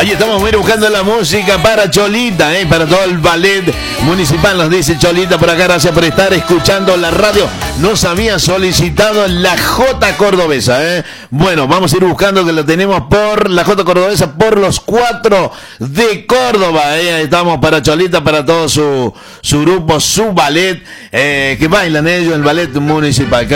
Ahí estamos buscando la música para Cholita, para todo el ballet municipal, nos dice Cholita por acá, gracias por estar escuchando la radio. Nos había solicitado la Jota Cordobesa, Bueno, vamos a ir buscando que lo tenemos por la Jota Cordobesa, por los 4 de Córdoba, Ahí estamos para Cholita, para todo su grupo, su ballet, que bailan ellos, el ballet municipal.